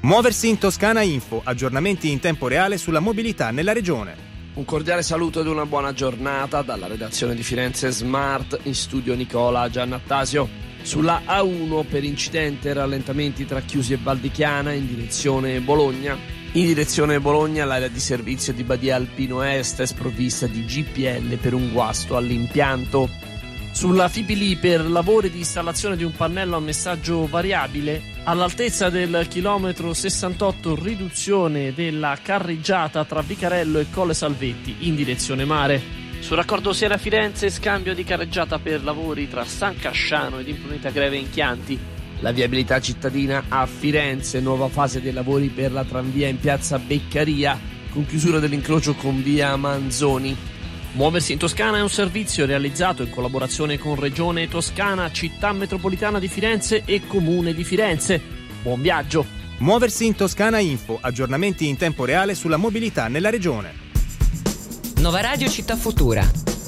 Muoversi in Toscana Info, aggiornamenti in tempo reale sulla mobilità nella regione. Un cordiale saluto ed una buona giornata dalla redazione di Firenze Smart, in studio Nicola Giannattasio. Sulla A1 per incidente e rallentamenti tra Chiusi e Valdichiana in direzione Bologna. In direzione Bologna l'area di servizio di Badia Alpino Est è sprovvista di GPL per un guasto all'impianto. Sulla Fipili per lavori di installazione di un pannello a messaggio variabile all'altezza del chilometro 68, riduzione della carreggiata tra Vicarello e Colle Salvetti in direzione mare. Sul raccordo Siena-Firenze scambio di carreggiata per lavori tra San Casciano ed Imprunita Greve in Chianti. La viabilità cittadina a Firenze, nuova fase dei lavori per la tranvia in piazza Beccaria con chiusura dell'incrocio con via Manzoni. Muoversi in Toscana è un servizio realizzato in collaborazione con Regione Toscana, Città Metropolitana di Firenze e Comune di Firenze. Buon viaggio! Muoversi in Toscana Info, aggiornamenti in tempo reale sulla mobilità nella regione. Nova Radio Città Futura.